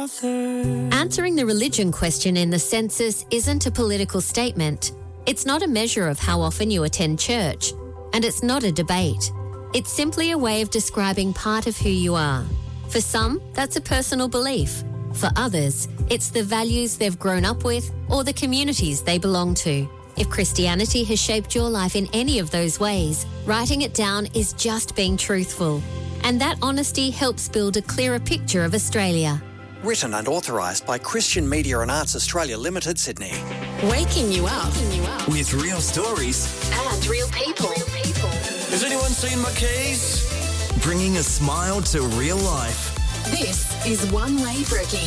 author. Answering the religion question in the census isn't a political statement. It's not a measure of how often you attend church. And it's not a debate. It's simply a way of describing part of who you are. For some, that's a personal belief. For others, it's the values they've grown up with or the communities they belong to. If Christianity has shaped your life in any of those ways, writing it down is just being truthful. And that honesty helps build a clearer picture of Australia. Written and authorised by Christian Media and Arts Australia Limited, Sydney. Waking you up. With real stories. And real people. Has anyone seen my keys? Bringing a smile to real life. This is One Way Brekkie.